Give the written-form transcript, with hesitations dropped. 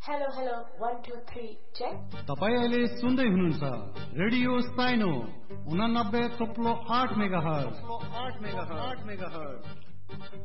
Hello hello 1 2 3 check. तपाई अहिले सुन्दै हुनुहुन्छ रेडियो साइनो 89.8 मेगाहर्ज।